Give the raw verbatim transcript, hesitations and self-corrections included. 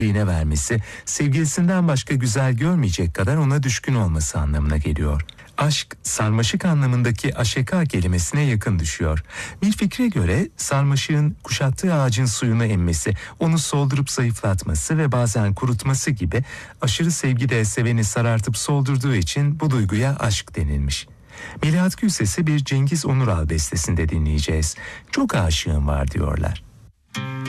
birine vermesi, sevgilisinden başka güzel görmeyecek kadar ona düşkün olması anlamına geliyor. Aşk, sarmaşık anlamındaki aşeka kelimesine yakın düşüyor. Bir fikre göre sarmaşığın kuşattığı ağacın suyunu emmesi, onu soldurup zayıflatması ve bazen kurutması gibi aşırı sevgi de seveni sarartıp soldurduğu için bu duyguya aşk denilmiş. Melahat Gülses'i bir Cengiz Onural bestesinde dinleyeceğiz. Çok aşığım var diyorlar.